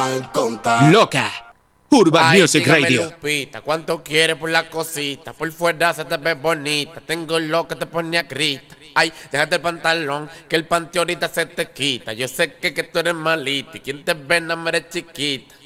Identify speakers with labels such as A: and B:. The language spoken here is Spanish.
A: Loca. Urban
B: Ay,
A: Music
B: dígame,
A: Radio.
B: Lupita, ¿cuánto quieres por la cosita? Por fuera se te ve bonita. Tengo lo que te pone a grita. Ay, déjate el pantalón, que el panty ahorita se te quita. Yo sé que tú eres malita y quien te ve no me eres chiquita.